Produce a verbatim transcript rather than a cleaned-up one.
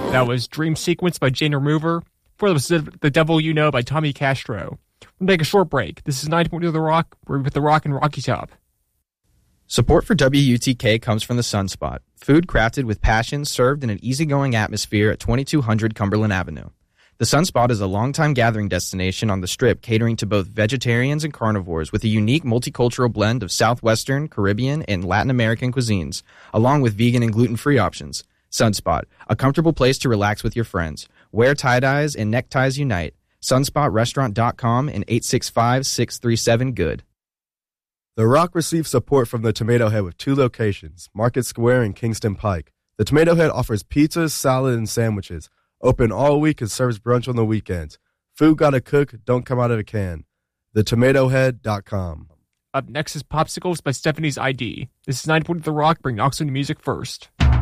That was Dream Sequence by Jane Remover. Before that was The Devil You Know by Tommy Castro. We're going to take a short break. This is ninety point two The Rock. We're with The Rock and Rocky Top. Support for W U T K comes from the Sunspot, food crafted with passion served in an easygoing atmosphere at twenty-two hundred Cumberland Avenue. The Sunspot is a longtime gathering destination on the Strip catering to both vegetarians and carnivores with a unique multicultural blend of Southwestern, Caribbean, and Latin American cuisines, along with vegan and gluten-free options. Sunspot, a comfortable place to relax with your friends. Wear tie-dyes and neckties unite. sunspot restaurant dot com and eight six five, six three seven, good. The Rock receives support from the Tomato Head with two locations, Market Square and Kingston Pike. The Tomato Head offers pizzas, salad, and sandwiches. Open all week and serves brunch on the weekends. Food gotta cook, don't come out of a can. the tomato head dot com. Up next is Popsicles by Stephanie's I D. This is ninety point two The Rock, bringing Oxford music first.